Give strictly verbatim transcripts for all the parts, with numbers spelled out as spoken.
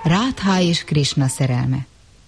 Rátha és Krisna szerelme.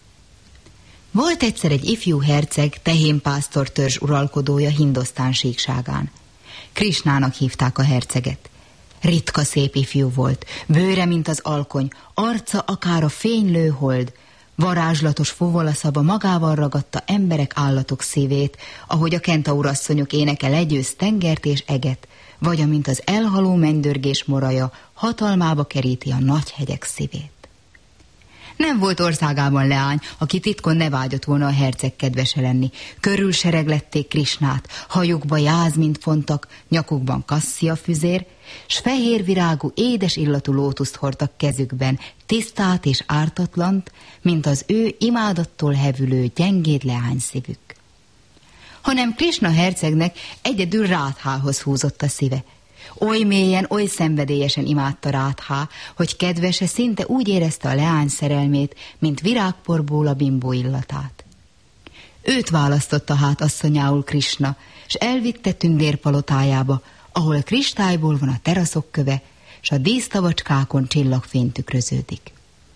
Volt egyszer egy ifjú herceg, tehénpásztor törzs uralkodója Hindosztán síkságán. Krisnának hívták a herceget. Ritka szép ifjú volt, bőre, mint az alkony, arca akár a fénylő hold, varázslatos fuvolaszava magával ragadta emberek, állatok szívét, ahogy a kentaurasszonyok éneke legyőz tengert és eget, vagy amint az elhaló mennydörgés moraja hatalmába keríti a nagy hegyek szívét. Nem volt országában leány, aki titkon ne vágyott volna a herceg kedvese lenni. Körülsereglették Krisnát, hajukba jázmint fontak, nyakukban kasszia füzér, s fehér virágú, édes illatú lótuszt hordtak kezükben, tisztát és ártatlant, mint az ő imádattól hevülő, gyengéd leány szívük. Hanem Krisna hercegnek egyedül Ráthához húzott a szíve. Oly mélyen, oly szenvedélyesen imádta Rátha, hogy kedvese szinte úgy érezte a leány szerelmét, mint virágporból a bimbó illatát. Őt választotta hát asszonyául Krisna, s elvitte tündérpalotájába, ahol kristályból van a teraszok köve, s a dísztavacskákon csillagfény tükröződik.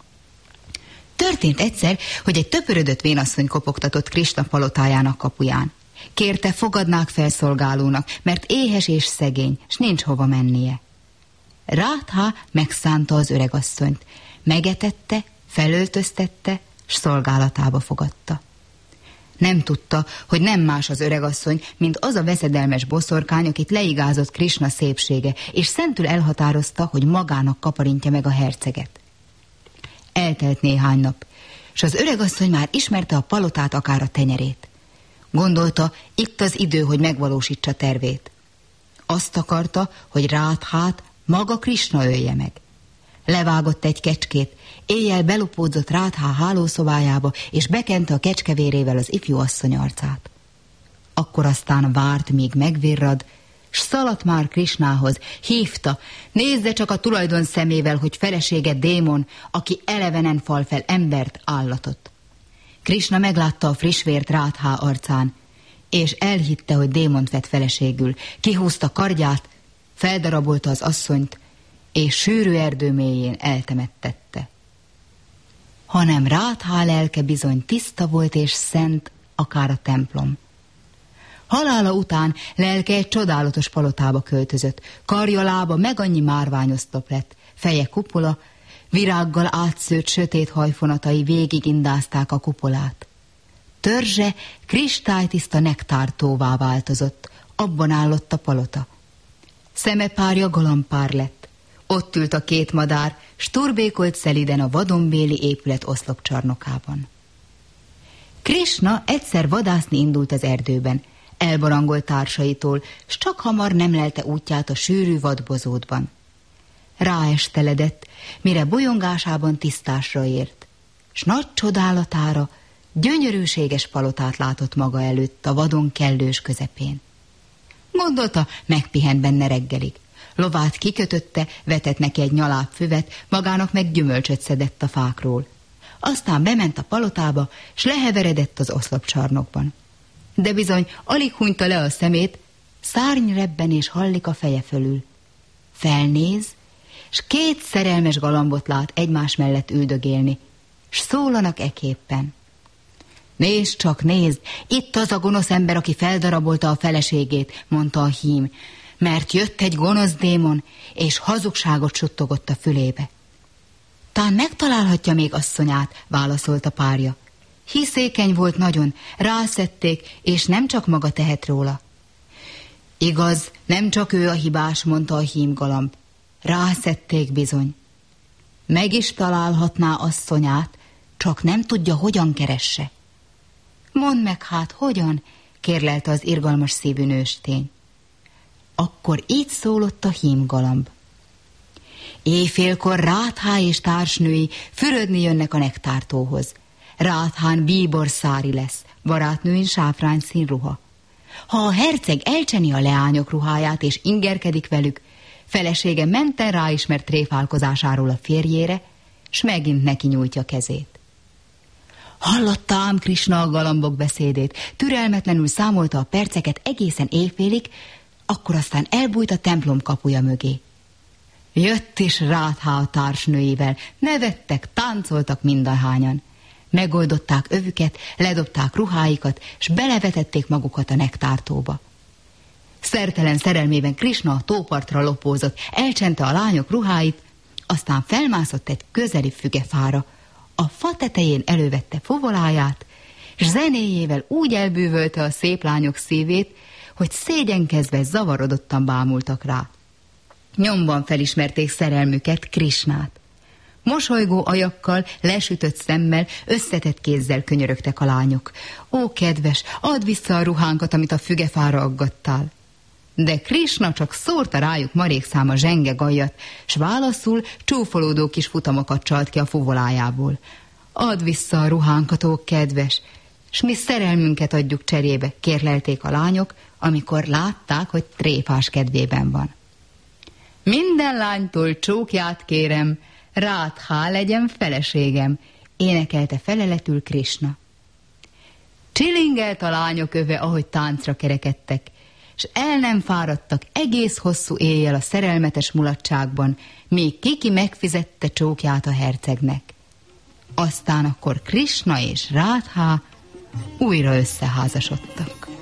Történt egyszer, hogy egy töpörödött vénasszony kopogtatott Krisna palotájának kapuján. Kérte, fogadnák felszolgálónak, mert éhes és szegény, s nincs hova mennie. Rátha megszánta az öregasszonyt, megetette, felöltöztette, s szolgálatába fogadta. Nem tudta, hogy nem más az öregasszony, mint az a veszedelmes boszorkány, akit leigázott Krisna szépsége, és szentül elhatározta, hogy magának kaparintja meg a herceget. Eltelt néhány nap, s az öregasszony már ismerte a palotát, akár a tenyerét. Gondolta, itt az idő, hogy megvalósítsa tervét. Azt akarta, hogy Ráthát maga Krisna ölje meg. Levágott egy kecskét, éjjel belopódzott Rátha hálószobájába, és bekente a kecskevérével az ifjú asszony arcát. Akkor aztán várt, míg megvirrad, s szaladt már Krisnához, hívta, nézze csak a tulajdon szemével, hogy felesége démon, aki elevenen fal fel embert, állatot. Krisna meglátta a friss vért Rátha arcán, és elhitte, hogy démont vett feleségül. Kihúzta kardját, feldarabolta az asszonyt, és sűrű erdő mélyén eltemettette. Hanem Rátha lelke bizony tiszta volt és szent, akár a templom. Halála után lelke egy csodálatos palotába költözött, karja lába meg annyi márványosztop lett, feje kupola, virággal átszőtt sötét hajfonatai végig indázták a kupolát. Törzse kristálytiszta nektártóvá változott, abban állott a palota. Szemepárja galambpár lett, ott ült a két madár, s turbékolt szeliden a vadonbéli épület oszlopcsarnokában. Krisna egyszer vadászni indult az erdőben, elbarangolt társaitól, s csak hamar nem lelte útját a sűrű vadbozótban. Ráesteledett, mire bolyongásában tisztásra ért, s nagy csodálatára gyönyörűséges palotát látott maga előtt a vadon kellős közepén. Gondolta, megpihent benne reggelig. Lovát kikötötte, vetett neki egy nyaláb füvet, magának meg gyümölcsöt szedett a fákról. Aztán bement a palotába, s leheveredett az oszlopcsarnokban. De bizony alig hunyta le a szemét, szárnyrebbenés hallik a feje fölül. Felnéz, s két szerelmes galambot lát egymás mellett üldögélni, s szólanak eképpen. Nézd csak, nézd, itt az a gonosz ember, aki feldarabolta a feleségét, mondta a hím, mert jött egy gonosz démon, és hazugságot suttogott a fülébe. Tán megtalálhatja még asszonyát, válaszolta párja. Hiszékeny volt nagyon, rászették, és nem csak maga tehet róla. Igaz, nem csak ő a hibás, mondta a hímgalamb. Rászették bizony. Meg is találhatná asszonyát, csak nem tudja, hogyan keresse. Mondd meg hát, hogyan, kérlelte az irgalmas szívű nőstény. Akkor így szólott a hímgalamb. Éjfélkor Rátha és társnői fürödni jönnek a nektártóhoz. Ráthán bíbor szári lesz, barátnőin sáfrány színruha. Ha a herceg elcseni a leányok ruháját és ingerkedik velük, felesége menten ráismert tréfálkozásáról a férjére, s megint neki nyújtja kezét. Hallotta ám Krisna a galambok beszédét, türelmetlenül számolta a perceket egészen éjfélig, akkor aztán elbújt a templom kapuja mögé. Jött is Rátha a társnőivel, nevettek, táncoltak mindahányan. Megoldották övüket, ledobták ruháikat, s belevetették magukat a nektártóba. Szertelen szerelmében Krisna a tópartra lopózott, elcsente a lányok ruháit, aztán felmászott egy közeli fügefára, a fa tetején elővette fuvoláját, s zenéjével úgy elbűvölte a szép lányok szívét, hogy szégyenkezve zavarodottan bámultak rá. Nyomban felismerték szerelmüket, Krisnát. Mosolygó ajakkal, lesütött szemmel, összetett kézzel könyörögtek a lányok. Ó, kedves, add vissza a ruhánkat, amit a fügefára aggattál. De Krisna csak szórta rájuk marékszáma zsenge gajat, s válaszul csúfolódó kis futamokat csalt ki a fuvolájából. Add vissza a ruhánkat, ó, kedves, s mi szerelmünket adjuk cserébe, kérlelték a lányok, amikor látták, hogy tréfás kedvében van. Minden lánytól csókját kérem, Rátha legyen feleségem, énekelte feleletül Krisna. Csilingelt a lányok öve, ahogy táncra kerekedtek, s el nem fáradtak egész hosszú éjjel a szerelmetes mulatságban, míg Kiki megfizette csókját a hercegnek. Aztán akkor Krisna és Rátha újra összeházasodtak.